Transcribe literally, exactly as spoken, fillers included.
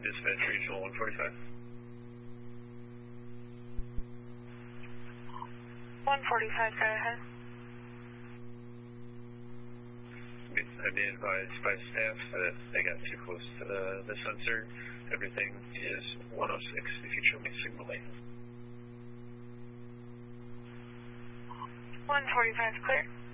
dispatch regional one forty-five. one forty-five, go ahead. I've been advised by staff that they got too close to the, the sensor. Everything is one oh six if you show me signal lane. one forty-five, clear.